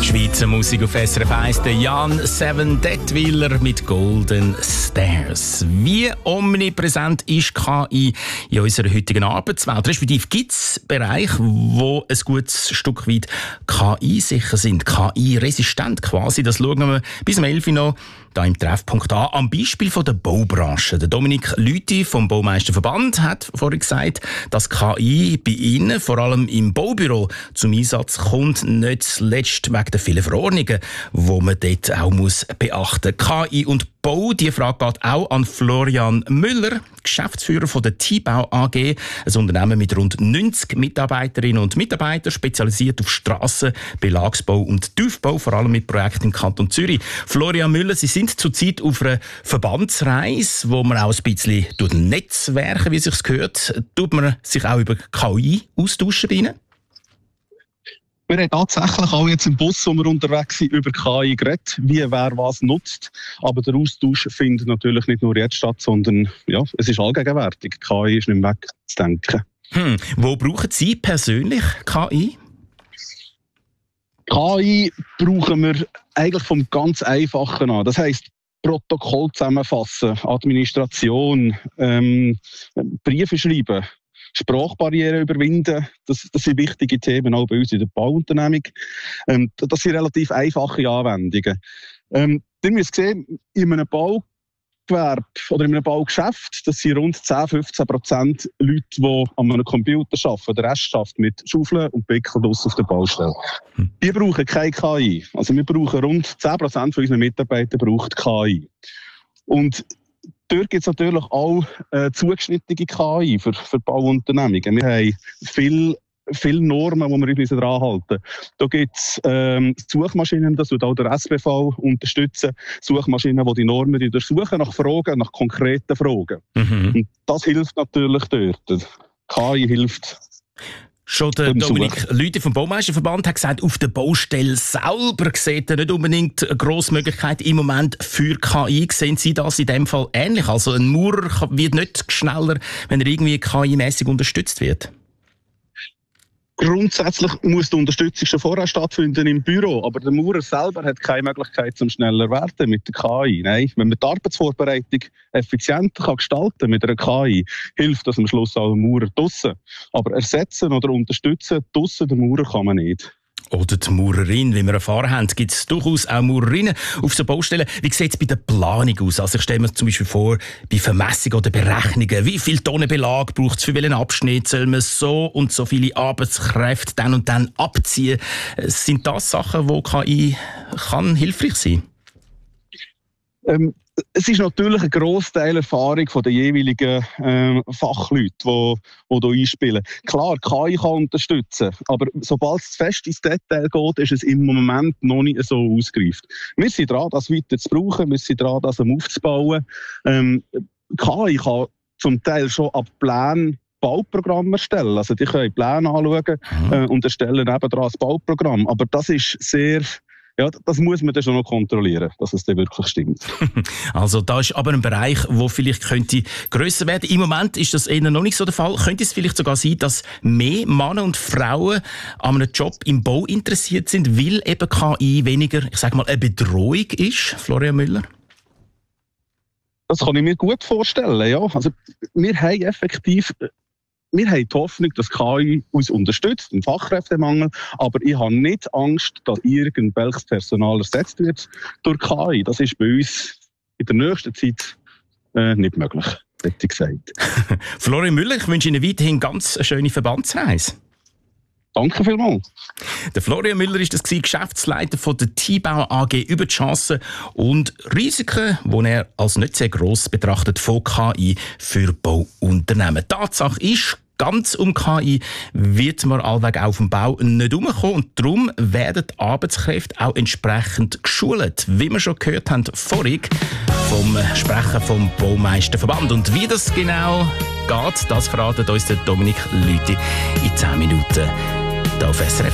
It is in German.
Schweizer Musik auf SRF 1, der Jan Seven Detwiler mit Golden Stairs. Wie omnipräsent ist KI in unserer heutigen Arbeitswelt? Respektive gibt es Bereiche, wo ein gutes Stück weit KI-sicher sind, KI-resistent quasi? Das schauen wir bis um 11 Uhr noch hier im Treffpunkt an. Am Beispiel von der Baubranche. Der Dominik Lüthi vom Baumeisterverband hat vorhin gesagt, dass KI bei Ihnen, vor allem im Baubüro, zum Einsatz kommt, nicht zuletzt wegen der vielen Verordnungen, die man dort auch beachten muss. KI und Bau, die Frage geht auch an Florian Müller, Geschäftsführer von der Tibau AG, ein Unternehmen mit rund 90 Mitarbeiterinnen und Mitarbeitern, spezialisiert auf Strassen, Belagsbau und Tiefbau, vor allem mit Projekten im Kanton Zürich. Florian Müller, Sie sind zurzeit auf einer Verbandsreise, wo man auch ein bisschen netzwerken, wie es sich gehört. Tut man sich auch über KI austauschen bei Ihnen? Wir haben tatsächlich auch jetzt im Bus, wo wir unterwegs sind, über KI geredet, wie wer was nutzt. Aber der Austausch findet natürlich nicht nur jetzt statt, sondern ja, es ist allgegenwärtig. KI ist nicht wegzudenken. Wo brauchen Sie persönlich KI? KI brauchen wir eigentlich vom ganz Einfachen an. Das heisst, Protokoll zusammenfassen, Administration, Briefe schreiben, Sprachbarrieren überwinden, das sind wichtige Themen auch bei uns in der Bauunternehmung. Das sind relativ einfache Anwendungen. Ihr müsst sehen, in einem Baugewerbe oder in einem Baugeschäft, das sind rund 10-15% Leute, die an einem Computer arbeiten. Der Rest arbeitet mit Schaufeln und Pickeln auf der Baustelle. Die brauchen keine KI. Also wir brauchen rund 10% von unseren Mitarbeitern braucht KI. Und dort gibt es natürlich auch zugeschnittene KI für Bauunternehmungen. Wir haben viele Normen, die wir uns daran halten. Da gibt es Suchmaschinen, das wird auch der SBV unterstützen. Suchmaschinen, die Normen durchsuchen nach Fragen, nach konkreten Fragen. Und das hilft natürlich dort. KI hilft. Schon der Dominik Lüthi vom Baumeisterverband hat gesagt, auf der Baustelle selber sieht er nicht unbedingt eine grosse Möglichkeit im Moment für KI. Sehen Sie das in dem Fall ähnlich? Also ein Maurer wird nicht schneller, wenn er irgendwie KI-mässig unterstützt wird? Grundsätzlich muss die Unterstützung schon vorher stattfinden im Büro, aber der Maurer selber hat keine Möglichkeit zum schneller werden mit der KI. Nein, wenn man die Arbeitsvorbereitung effizienter gestalten kann mit einer KI, hilft das am Schluss auch dem Maurer draussen. Aber ersetzen oder unterstützen draussen den Maurer kann man nicht. Oder die Maurerin, wie wir erfahren haben, gibt es durchaus auch Maurerinnen auf so Baustellen. Wie sieht es bei der Planung aus? Also ich stelle mir zum Beispiel vor, bei Vermessungen oder Berechnungen, wie viel Tonnen Belag braucht es für welchen Abschnitt? Soll man so und so viele Arbeitskräfte dann und dann abziehen? Sind das Sachen, wo KI kann hilfreich sein? Es ist natürlich ein Grossteil Erfahrung von den jeweiligen Fachleuten, die hier einspielen. Klar, KI kann unterstützen, aber sobald es fest ins Detail geht, ist es im Moment noch nicht so ausgereift. Wir sind dran, das weiter zu brauchen, wir sind dran, das aufzubauen. KI kann zum Teil schon ab Plänen Bauprogramm erstellen. Also die können Pläne anschauen und erstellen nebendran ein Bauprogramm. Aber das ist sehr... Ja, das muss man dann schon noch kontrollieren, dass es dann wirklich stimmt. Also da ist aber ein Bereich, wo vielleicht könnte grösser werden. Im Moment ist das eher noch nicht so der Fall. Könnte es vielleicht sogar sein, dass mehr Männer und Frauen an einem Job im Bau interessiert sind, weil eben KI weniger, ich sage mal, eine Bedrohung ist, Florian Müller? Das kann ich mir gut vorstellen, ja. Also wir haben effektiv... Wir haben die Hoffnung, dass KI uns unterstützt, im Fachkräftemangel, aber ich habe nicht Angst, dass irgendwelches Personal ersetzt wird durch KI. Das ist bei uns in der nächsten Zeit nicht möglich, hätte ich gesagt. Florian Müller, ich wünsche Ihnen weiterhin ganz eine schöne Verbandsreise. Danke vielmals. Der Florian Müller ist das Geschäftsleiter von der Tibau AG über die Chancen und Risiken, die er als nicht sehr gross betrachtet, von KI für Bauunternehmen. Tatsache ist, ganz um KI wird man allweg auf dem Bau nicht herumkommen und darum werden die Arbeitskräfte auch entsprechend geschult, wie wir schon gehört haben vorhin vom Sprecher vom Baumeisterverband. Und wie das genau geht, das verratet uns der Dominik Lüthi in 10 Minuten hier auf SRF.